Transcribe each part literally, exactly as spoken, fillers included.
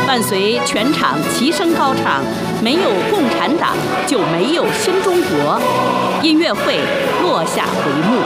伴随全场齐声高唱“没有共产党就没有新中国”，音乐会落下帷幕。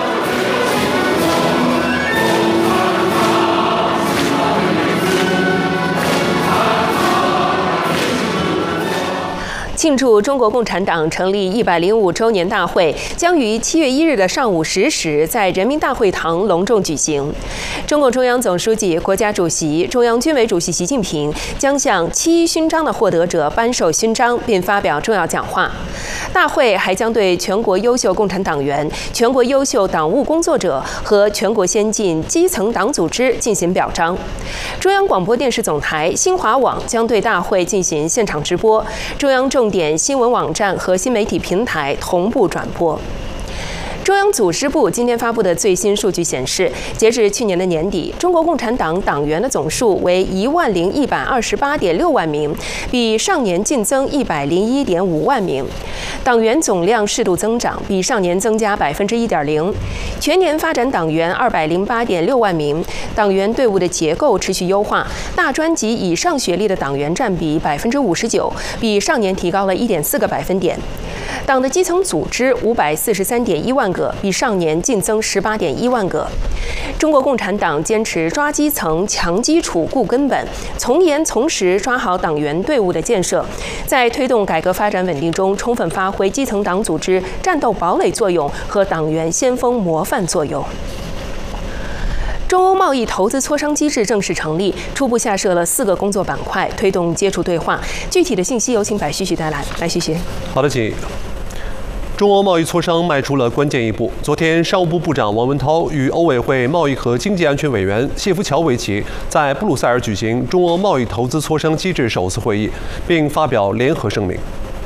庆祝中国共产党成立一百零五周年大会将于七月一日的上午十时在人民大会堂隆重举行。中共中央总书记、国家主席、中央军委主席习近平将向七一勋章的获得者颁授勋章，并发表重要讲话。大会还将对全国优秀共产党员、全国优秀党务工作者和全国先进基层党组织进行表彰。中央广播电视总台、新华网将对大会进行现场直播，中央重点新闻网站和新媒体平台同步转播。中央组织部今天发布的最新数据显示，截至去年的年底，中国共产党党员的总数为一万零一百二十八点六万名，比上年净增一百零一点五万名。党员总量适度增长，比上年增加百分之一点零。全年发展党员二百零八点六万名，党员队伍的结构持续优化，大专及以上学历的党员占比百分之五十九，比上年提高了一点四个百分点。党的基层组织五百四十三点一万个，比上年净增十八点一万个。中国共产党坚持抓基层、强基础、固根本，从严从实抓好党员队伍的建设，在推动改革发展稳定中，充分发挥基层党组织战斗堡垒作用和党员先锋模范作用。中欧贸易投资磋商机制正式成立，初步下设了四个工作板块，推动接触对话。具体的信息有请白旭旭带来。来，旭旭。 好的，请。中欧贸易磋商迈出了关键一步。昨天，商务部部长王文涛与欧委会贸易和经济安全委员谢夫乔维奇在布鲁塞尔举行中欧贸易投资磋商机制首次会议，并发表联合声明。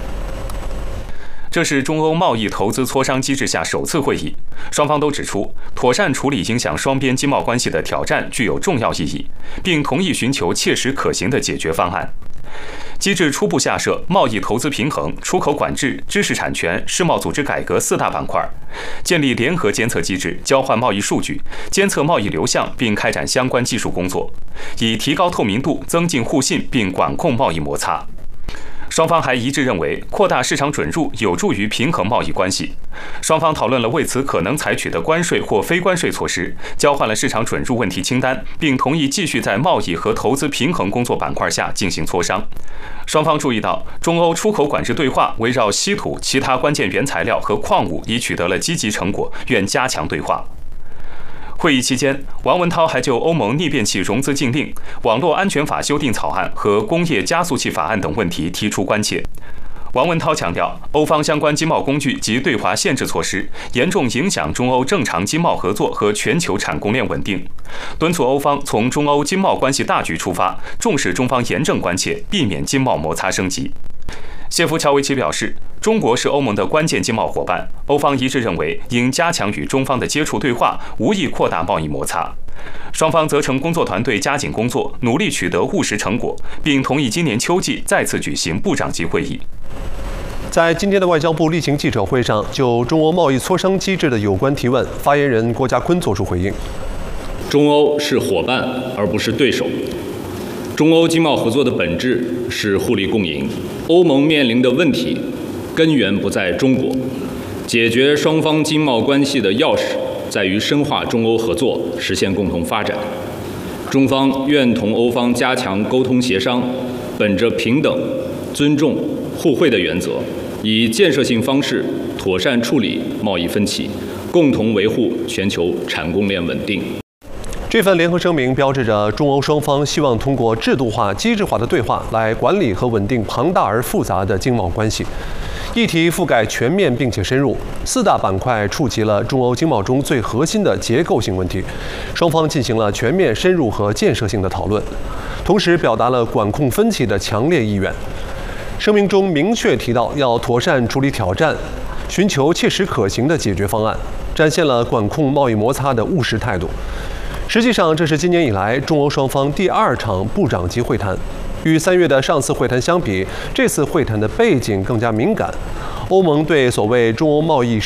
这是中欧贸易投资磋商机制下首次会议，双方都指出，妥善处理影响双边经贸关系的挑战具有重要意义，并同意寻求切实可行的解决方案。机制初步下设贸易投资平衡、出口管制、知识产权、世贸组织改革四大板块，建立联合监测机制，交换贸易数据，监测贸易流向，并开展相关技术工作，以提高透明度、增进互信，并管控贸易摩擦。双方还一致认为，扩大市场准入有助于平衡贸易关系。双方讨论了为此可能采取的关税或非关税措施，交换了市场准入问题清单，并同意继续在贸易和投资平衡工作板块下进行磋商。双方注意到，中欧出口管制对话围绕稀土、其他关键原材料和矿物已取得了积极成果，愿加强对话。会议期间，王文涛还就欧盟逆变器融资禁令、网络安全法修订草案和工业加速器法案等问题提出关切。王文涛强调，欧方相关经贸工具及对华限制措施严重影响中欧正常经贸合作和全球产供链稳定，敦促欧方从中欧经贸关系大局出发，重视中方严正关切，避免经贸摩擦升级。谢夫乔维奇表示，中国是欧盟的关键经贸伙伴，欧方一致认为应加强与中方的接触对话，无意扩大贸易摩擦。双方责成工作团队加紧工作，努力取得务实成果，并同意今年秋季再次举行部长级会议。 在今天的外交部例行记者会上，就中欧贸易磋商机制的有关提问，发言人郭家坤作出回应。 中欧是伙伴而不是对手。中欧经贸合作的本质是互利共赢，欧盟面临的问题根源不在中国，解决双方经贸关系的钥匙在于深化中欧合作，实现共同发展。中方愿同欧方加强沟通协商，本着平等、尊重、互惠的原则，以建设性方式妥善处理贸易分歧，共同维护全球产供链稳定。 这份联合声明标志着中欧双方希望通过制度化、机制化的对话来管理和稳定庞大而复杂的经贸关系。议题覆盖全面并且深入，四大板块触及了中欧经贸中最核心的结构性问题，双方进行了全面、深入和建设性的讨论，同时表达了管控分歧的强烈意愿。声明中明确提到要妥善处理挑战，寻求切实可行的解决方案，展现了管控贸易摩擦的务实态度。实际上，这是今年以来中欧双方第二场部长级会谈。与三月的上次会谈相比，这次会谈的背景更加敏感。欧盟对所谓中欧贸易